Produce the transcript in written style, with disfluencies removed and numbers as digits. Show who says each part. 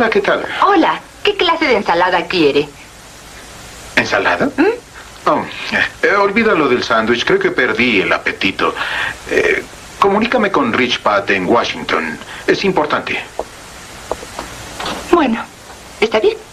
Speaker 1: Hola, ¿qué tal?
Speaker 2: Hola, ¿qué clase de ensalada quiere?
Speaker 1: ¿Ensalada? Oh, olvida lo del sándwich. Creo que perdí el apetito. Comunícame con Rich Pat en Washington. Es importante.
Speaker 2: Bueno, está bien.